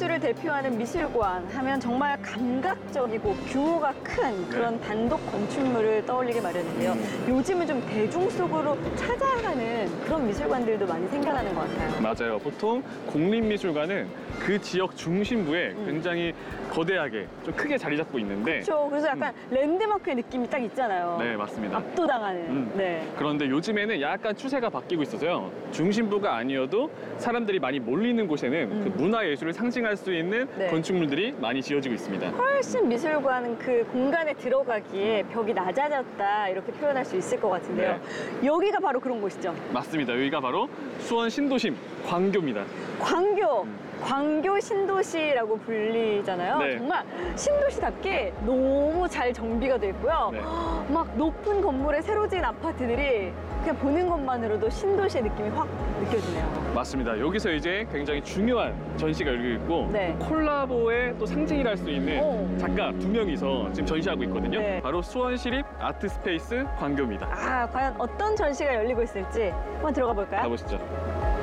문화예술을 대표하는 미술관 하면 정말 감각적이고 규모가 큰 그런 단독 건축물을 떠올리게 마련인데요. 요즘은 좀 대중 속으로 찾아가는 그런 미술관들도 많이 생겨나는 것 같아요. 맞아요. 보통 국립미술관은 그 지역 중심부에 굉장히 거대하게 좀 크게 자리 잡고 있는데 그렇죠. 그래서 약간 랜드마크의 느낌이 딱 있잖아요. 네, 맞습니다. 압도당하는. 네. 그런데 요즘에는 약간 추세가 바뀌고 있어서요. 중심부가 아니어도 사람들이 많이 몰리는 곳에는 그 문화예술을 상징할 수 있는 네. 건축물들이 많이 지어지고 있습니다. 훨씬 미술관 그 공간에 들어가기에 벽이 낮아졌다 이렇게 표현할 수 있을 것 같은데요. 여기가 바로 그런 곳이죠. 맞습니다. 여기가 바로 수원 신도심 광교입니다. 광교. 광교 신도시라고 불리잖아요. 네. 정말 신도시답게 너무 잘 정비가 돼 있고요. 네. 막 높은 건물에 새로 지은 아파트들이 그냥 보는 것만으로도 신도시의 느낌이 확 느껴지네요. 맞습니다. 여기서 이제 굉장히 중요한 전시가 열리고 있고 네. 콜라보의 또 상징이라 할 수 있는 오. 작가 2명이서 지금 전시하고 있거든요. 네. 바로 수원시립 아트스페이스 광교입니다. 과연 어떤 전시가 열리고 있을지 한번 들어가 볼까요? 가보시죠.